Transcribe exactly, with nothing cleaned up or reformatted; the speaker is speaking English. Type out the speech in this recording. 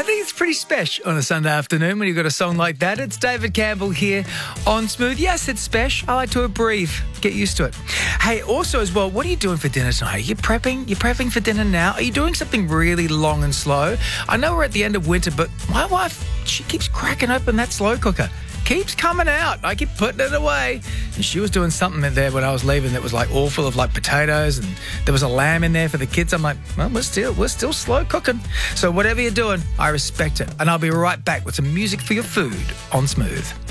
think it's pretty special on a Sunday afternoon when you've got a song like that. It's David Campbell here on Smooth. Yes, it's special. I like to breathe. Get used to it. Hey, also as well, what are you doing for dinner tonight? Are you prepping? You're prepping for dinner now? Are you doing something really long and slow? I know we're at the end of winter, but my wife, she keeps cracking open that slow cooker. Keeps coming out. I keep putting it away. And she was doing something in there when I was leaving that was like all full of like potatoes, and there was a lamb in there for the kids. I'm like, well, we're still we're still slow cooking. So whatever you're doing, I respect it. And I'll be right back with some music for your food on Smooth.